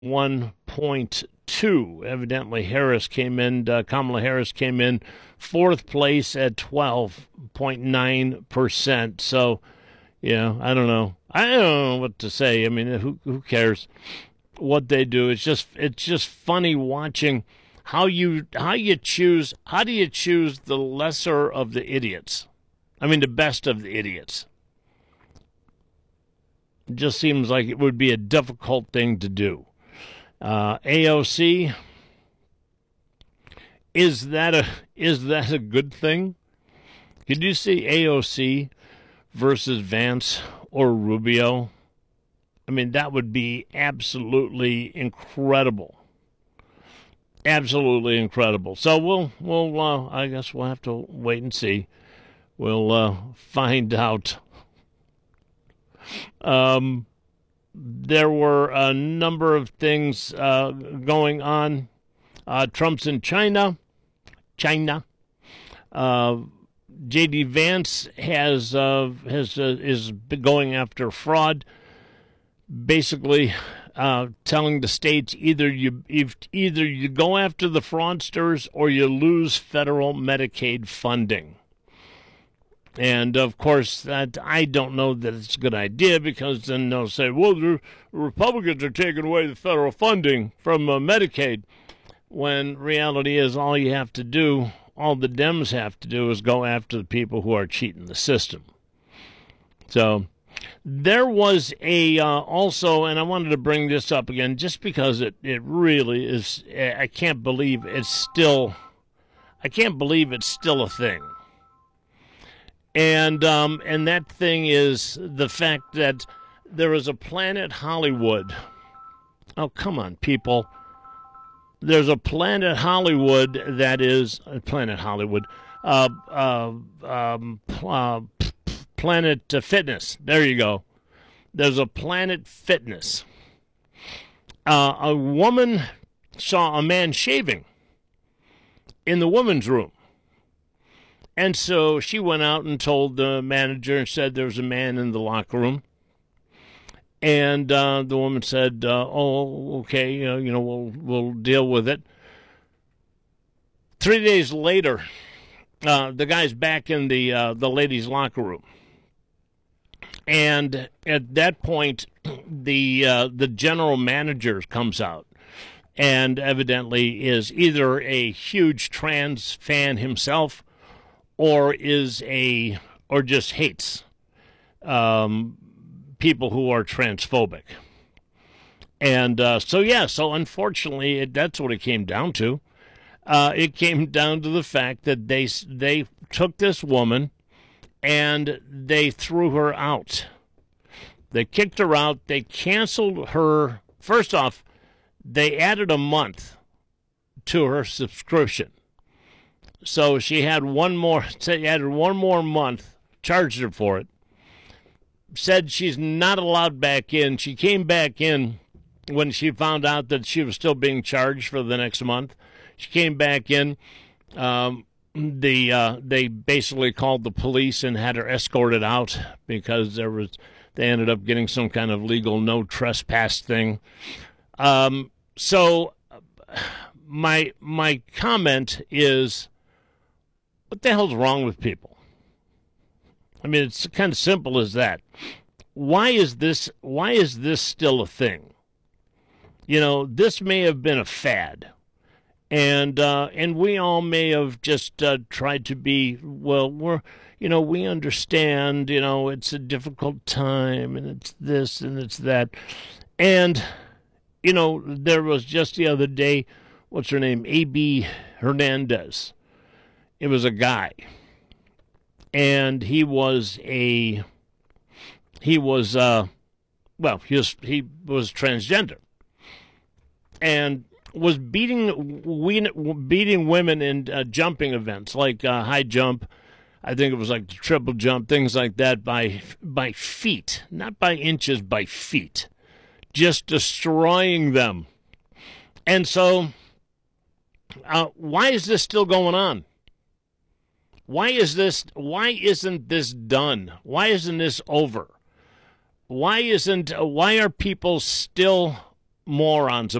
1.2. Evidently, Kamala Harris came in fourth place at 12.9%. So, yeah, I don't know. I don't know what to say. I mean, who cares what they do? It's just funny watching how do you choose the lesser of the idiots? I mean, the best of the idiots. It just seems like it would be a difficult thing to do. AOC, is that a good thing? Could you see AOC versus Vance or Rubio? I mean, that would be absolutely incredible. Absolutely incredible. So we'll I guess we'll have to wait and see. We'll find out. There were a number of things going on. Trump's in China. J.D. Vance is going after fraud, basically telling the states either you go after the fraudsters or you lose federal Medicaid funding. And, of course, that I don't know that it's a good idea, because then they'll say, well, the Republicans are taking away the federal funding from Medicaid, when reality is all the Dems have to do is go after the people who are cheating the system. So there was also, and I wanted to bring this up again just because it really is, I can't believe it's still a thing. And that thing is the fact that there is a Planet Hollywood. Oh, come on, people. There's a Planet Hollywood that is Planet Hollywood. Planet Fitness. There you go. There's a Planet Fitness. A woman saw a man shaving in the women's room. And so she went out and told the manager and said there was a man in the locker room. And the woman said, "Oh, okay, we'll deal with it." 3 days later, the guy's back in the ladies' locker room, and at that point, the general manager comes out, and evidently is either a huge trans fan himself, or just hates people who are transphobic. And so unfortunately, that's what it came down to. It came down to the fact that they took this woman and they threw her out. They kicked her out. They canceled her. First off, they added a month to her subscription. So she had added one more month, charged her for it, said she's not allowed back in. She came back in when she found out that she was still being charged for the next month. She came back in. They basically called the police and had her escorted out because they ended up getting some kind of legal no trespass thing. So my comment is, what the hell's wrong with people? I mean, it's kind of simple as that. Why is this still a thing? This may have been a fad, and we all may have just tried to be, well, we understand, it's a difficult time, and it's this and it's that, and there was just the other day, what's her name, A.B. Hernandez. It was a guy, and he was transgender, and was beating women in jumping events like high jump. I think it was like the triple jump, things like that, by feet, not by inches, by feet, just destroying them. And so, why is this still going on? Why isn't this done? Why isn't this over? Why are people still morons